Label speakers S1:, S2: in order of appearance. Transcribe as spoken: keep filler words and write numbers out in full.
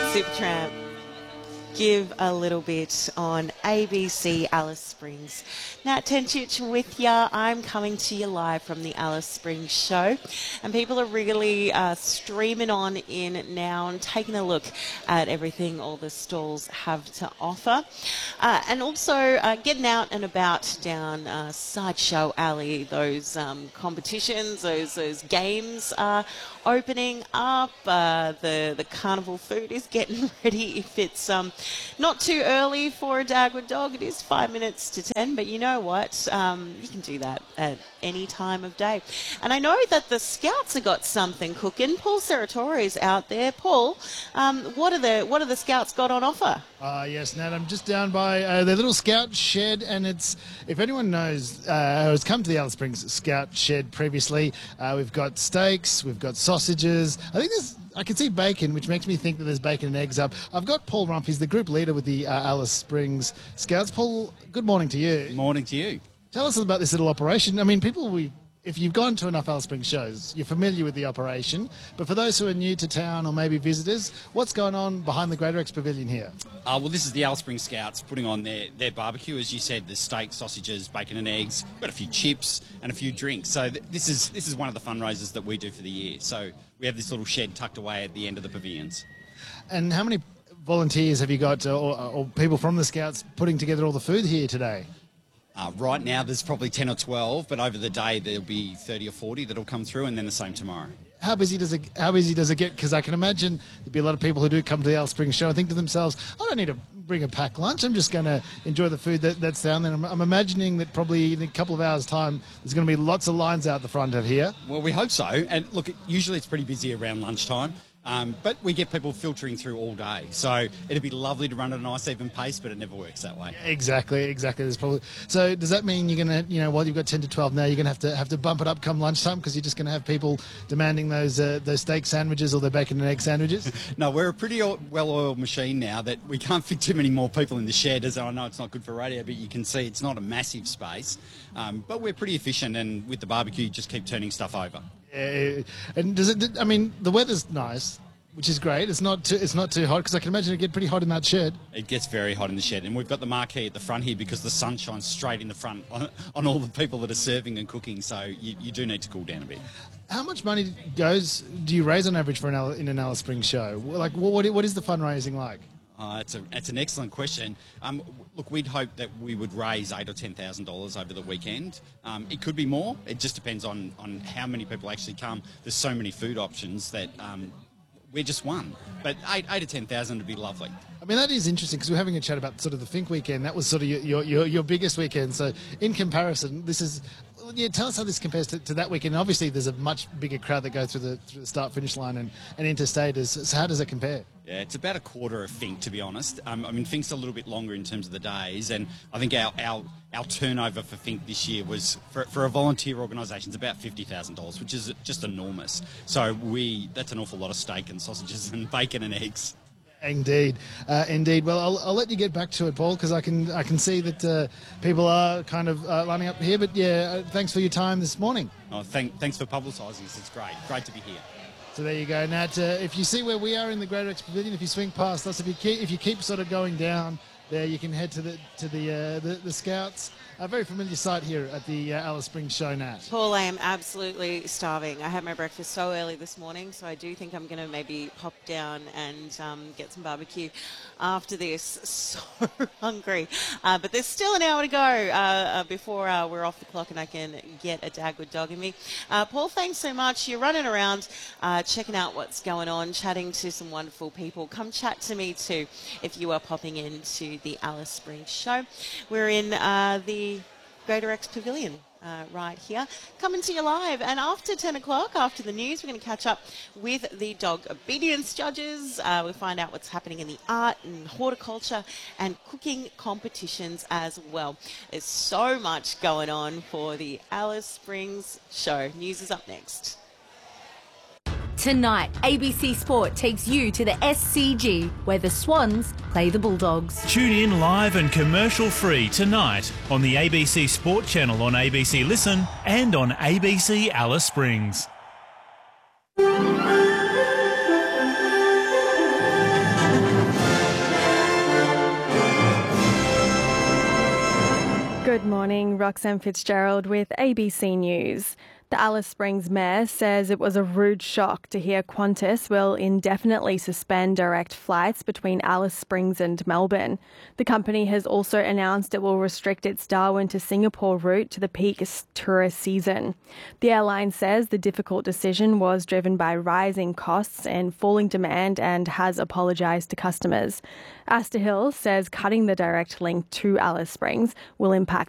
S1: Supertramp, give a little bit on A B C Alice Springs. Nat Tenchich with ya. I'm coming to you live from the Alice Springs show, and people are really uh, streaming on in now and taking a look at everything all the stalls have to offer, uh, and also uh, getting out and about down uh, Sideshow Alley. Those um, competitions, those those games are opening up. Uh, the the carnival food is getting ready. If it's um not too early for a Dagwood dog, it is five minutes to ten, but you know what? Um, you can do that at any time of day. And I know that the Scouts have got something cooking. Paul Serratore is out there. Paul, um, what are the what are the Scouts got on offer?
S2: Uh, yes, Nat, I'm just down by uh, their little Scout shed, and it's, if anyone knows, uh, who has come to the Alice Springs Scout shed previously, uh, we've got steaks, we've got sausages. I think there's, I can see bacon, which makes me think that there's bacon and eggs up. I've got Paul Rumph, he's the group leader with the uh, Alice Springs Scouts. Paul, good morning to you.
S3: Morning to you.
S2: Tell us about this little operation. I mean, people, we, if you've gone to enough Alice Springs shows, you're familiar with the operation. But for those who are new to town or maybe visitors, what's going on behind the Greater X Pavilion here?
S3: Uh, well, this is the Alice Springs Scouts putting on their, their barbecue. As you said, there's steak, sausages, bacon and eggs. We've got a few chips and a few drinks. So th- this is this is one of the fundraisers that we do for the year. So we have this little shed tucked away at the end of the pavilions.
S2: And how many volunteers have you got, uh, or, or people from the Scouts putting together all the food here today?
S3: Uh, right now, there's probably ten or twelve, but over the day there'll be thirty or forty that'll come through, and then the same tomorrow.
S2: How busy does it? How busy does it get? Because I can imagine there'd be a lot of people who do come to the Alice Springs show and think to themselves, "I don't need to bring a packed lunch. I'm just going to enjoy the food that, that's down there." I'm, I'm imagining that probably in a couple of hours' time, there's going to be lots of lines out the front of here.
S3: Well, we hope so. And look, usually it's pretty busy around lunchtime. Um, but we get people filtering through all day, so it'd be lovely to run at a nice even pace, but it never works that way.
S2: Exactly, exactly. There's probably so. Does that mean you're going to, you know, while you've got ten to twelve now, you're going to have to have to bump it up come lunchtime because you're just going to have people demanding those uh, those steak sandwiches or their bacon and egg sandwiches?
S3: No, we're a pretty well-oiled machine now that we can't fit too many more people in the shed. As I know it's not good for radio, but you can see it's not a massive space. Um, but we're pretty efficient, and with the barbecue, you just keep turning stuff over.
S2: Uh, and does it? I mean, the weather's nice, which is great. It's not too, it's not too hot because I can imagine it get pretty hot in that shed.
S3: It gets very hot in the shed, and we've got the marquee at the front here because the sun shines straight in the front on, on all the people that are serving and cooking. So you, you do need to cool down a bit.
S2: How much money goes do you raise on average for an Al- in an Alice Springs show? Like, what what is the fundraising like?
S3: Uh, it's a it's an excellent question. Um, look, we'd hope that we would raise eight or ten thousand dollars over the weekend. Um, it could be more. It just depends on on how many people actually come. There's so many food options that um, we're just one. But eight eight or ten thousand would be lovely.
S2: I mean, that is interesting because we're having a chat about sort of the Fink weekend. That was sort of your your, your, your biggest weekend. So in comparison, this is. Yeah, tell us how this compares to, to that weekend. Obviously, there's a much bigger crowd that go through the, through the start-finish line and, and interstate. So how does it compare?
S3: Yeah, it's about a quarter of Fink, to be honest. Um, I mean, Fink's a little bit longer in terms of the days, and I think our our, our turnover for Fink this year was, for, for a volunteer organisation, it's about fifty thousand dollars, which is just enormous. So we that's an awful lot of steak and sausages and bacon and eggs.
S2: Indeed, uh, indeed. Well, I'll, I'll let you get back to it, Paul, because I can I can see that uh, people are kind of uh, lining up here. But yeah, uh, thanks for your time this morning.
S3: Oh, thank, thanks for publicising this. It's great. Great to be here.
S2: So there you go, Nat. Uh, if you see where we are in the Greater X Pavilion, if you swing past us, if you keep if you keep sort of going down there, you can head to the to the uh, the, the Scouts. A very familiar sight here at the uh, Alice Springs show, Nat.
S1: Paul, I am absolutely starving. I had my breakfast so early this morning, so I do think I'm going to maybe pop down and um, get some barbecue after this. So hungry. Uh, but there's still an hour to go uh, uh, before uh, we're off the clock and I can get a Dagwood dog in me. Uh, Paul, thanks so much. You're running around, uh, checking out what's going on, chatting to some wonderful people. Come chat to me too if you are popping into the Alice Springs show. We're in uh, the Greater X Pavilion uh, right here, coming to you live. And after ten o'clock, after the news, we're going to catch up with the dog obedience judges. Uh, we'll find out what's happening in the art and horticulture and cooking competitions as well. There's so much going on for the Alice Springs show. News is up next.
S4: Tonight, A B C Sport takes you to the S C G, where the Swans play the Bulldogs.
S5: Tune in live and commercial-free tonight on the A B C Sport channel on A B C Listen and on A B C Alice Springs.
S6: Good morning, Roxanne Fitzgerald with A B C News. The Alice Springs mayor says it was a rude shock to hear Qantas will indefinitely suspend direct flights between Alice Springs and Melbourne. The company has also announced it will restrict its Darwin to Singapore route to the peak tourist season. The airline says the difficult decision was driven by rising costs and falling demand and has apologised to customers. Astor Hill says cutting the direct link to Alice Springs will impact